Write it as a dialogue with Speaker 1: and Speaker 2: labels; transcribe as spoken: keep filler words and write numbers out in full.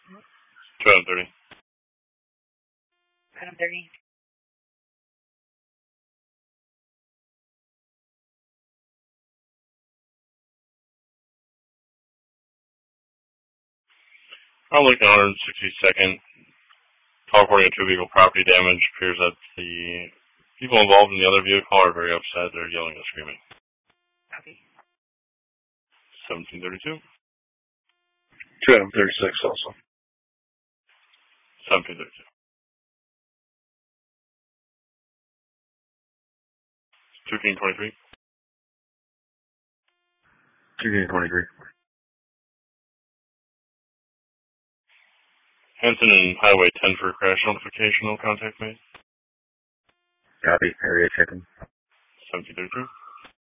Speaker 1: two hundred thirty.
Speaker 2: two hundred thirty.
Speaker 1: I'm looking at one hundred sixty-second. Call reporting of two vehicle property damage. Appears that the people involved in the other vehicle are very upset. They're yelling and screaming.
Speaker 2: Copy.
Speaker 1: seventeen thirty-two.
Speaker 3: two hundred thirty-six also.
Speaker 1: seventeen thirty-two. two king twenty-three.
Speaker 3: two king twenty-three.
Speaker 1: Hanson and Highway ten for crash notification. No contact made.
Speaker 3: Copy. Area checking.
Speaker 1: seventeen thirty-two.